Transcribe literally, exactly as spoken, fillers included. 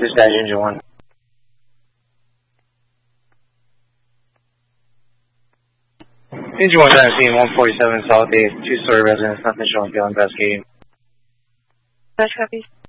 Dispatch Engine one. Engine one down scene, one forty-seven South eighth, two-story residence, nothing showing, fail investigating. Dispatch copies.